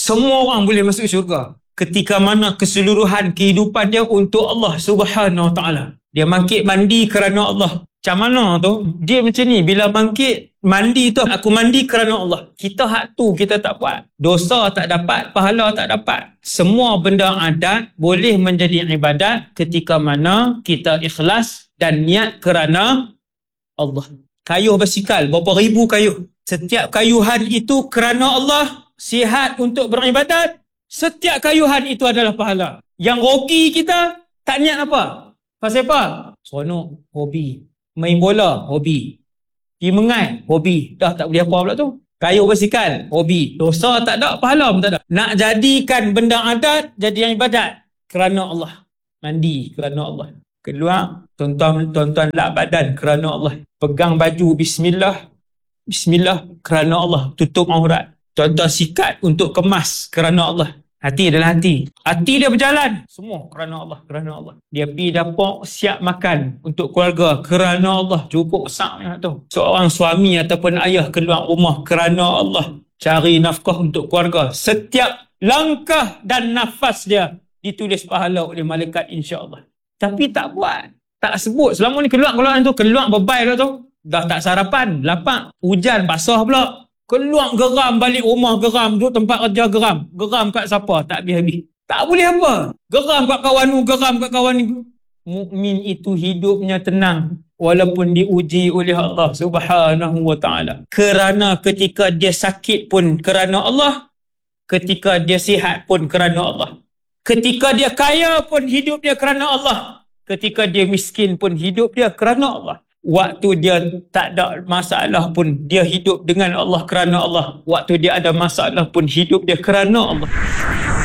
semua orang boleh masuk syurga ketika mana keseluruhan kehidupan dia untuk Allah Subhanahu Wa Taala. Dia bangkit mandi kerana Allah. Macam mana tu? Dia macam ni. Bila bangkit mandi tu, aku mandi kerana Allah. Kita hak tu kita tak buat. Dosa tak dapat, pahala tak dapat. Semua benda adat boleh menjadi ibadat ketika mana kita ikhlas dan niat kerana Allah. Kayuh basikal, berapa ribu kayuh. Setiap kayuhan itu kerana Allah. Sihat untuk beribadat. Setiap kayuhan itu adalah pahala. Yang rugi kita tak niat apa? Pasal apa? Seronok, hobi. Main bola, hobi. Pergi mengai, hobi. Dah tak boleh apa pula tu. Kayuh basikal, hobi. Dosa tak ada, pahala pun tak ada. Nak jadikan benda adat jadi ibadat kerana Allah. Mandi kerana Allah. Keluar, tuan-tuan lap badan kerana Allah. Pegang baju, bismillah. Bismillah kerana Allah. Tutup aurat. Tuan-tuan sikat untuk kemas kerana Allah. Hati adalah hati. Hati dia berjalan. Semua kerana Allah. Kerana Allah. Dia pergi dapur siap makan untuk keluarga. Kerana Allah. Cukup besarnya tu. Seorang suami ataupun ayah keluar rumah kerana Allah. Cari nafkah untuk keluarga. Setiap langkah dan nafas dia ditulis pahala oleh malaikat insya-Allah. Tapi tak buat. Tak sebut. Selama ni keluar tu. Keluar bebai dah tu. Dah tak sarapan. Lapar. Hujan basah pula. Keluar geram balik rumah geram. Tu tempat kerja geram. Geram kat siapa? Tak habis-habis. Tak boleh apa. Geram kat kawan tu. Geram kat kawan ni. Mukmin itu hidupnya tenang. Walaupun diuji oleh Allah Subhanahu Wa Taala. Kerana ketika dia sakit pun kerana Allah. Ketika dia sihat pun kerana Allah. Ketika dia kaya pun hidup dia kerana Allah. Ketika dia miskin pun hidup dia kerana Allah. Waktu dia tak ada masalah pun dia hidup dengan Allah kerana Allah. Waktu dia ada masalah pun hidup dia kerana Allah.